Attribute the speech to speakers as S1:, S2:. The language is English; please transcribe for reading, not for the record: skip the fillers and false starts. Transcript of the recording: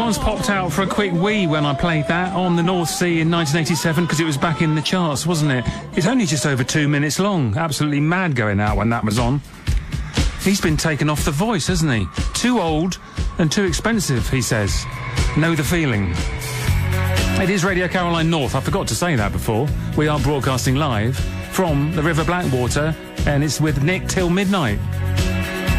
S1: once popped out for a quick wee when I played that on the North Sea in 1987 because it was back in the charts, wasn't it? It's only just over 2 minutes long. Absolutely mad going out when that was on. He's been taken off The Voice, hasn't he? Too old and too expensive, he says. Know the feeling. It is Radio Caroline North. I forgot to say that before. We are broadcasting live from the River Blackwater, and it's with Nick till midnight.